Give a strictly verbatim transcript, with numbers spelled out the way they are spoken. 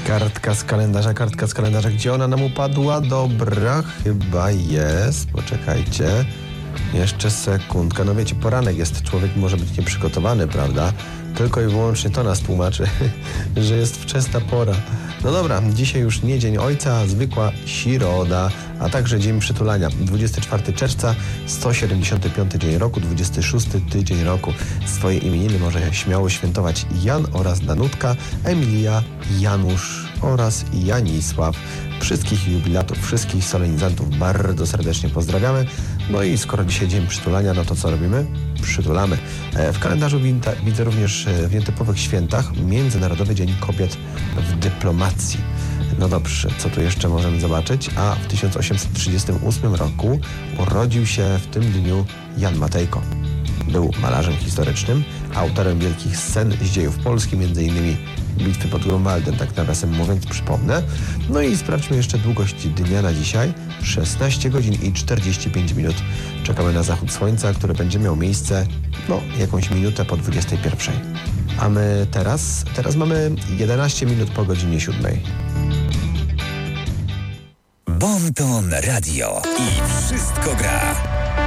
Kartka z kalendarza, kartka z kalendarza. Gdzie ona nam upadła? Dobra, chyba jest. Poczekajcie. Jeszcze sekundka. No wiecie, poranek jest. Człowiek może być nieprzygotowany, prawda? Tylko i wyłącznie to nas tłumaczy, że jest wczesna pora. No dobra, dzisiaj już nie Dzień Ojca, a zwykła środa, a także Dzień Przytulania. dwudziestego czwartego czerwca, sto siedemdziesiąty piąty dzień roku, dwudziesty szósty tydzień roku. Swoje imieniny może śmiało świętować Jan oraz Danutka, Emilia, Janusz oraz Janisław. Wszystkich jubilatów, wszystkich solenizantów bardzo serdecznie pozdrawiamy. No i skoro dzisiaj Dzień Przytulania, no to co robimy? Przytulamy. W kalendarzu widzę również w nietypowych świętach Międzynarodowy Dzień Kobiet w Dyplomacji. No dobrze, co tu jeszcze możemy zobaczyć? A w tysiąc osiemset trzydziestym ósmym roku urodził się w tym dniu Jan Matejko. Był malarzem historycznym, autorem wielkich scen z dziejów Polski, między innymi Bitwy pod Grunwaldem, tak nawiasem mówiąc, przypomnę. No i sprawdźmy jeszcze długość dnia na dzisiaj. szesnaście godzin i czterdzieści pięć minut. Czekamy na zachód słońca, który będzie miał miejsce, no, jakąś minutę po dwudziestej pierwszej. A my teraz, teraz mamy jedenaście minut po godzinie siódmej. Bon Ton Radio i wszystko gra.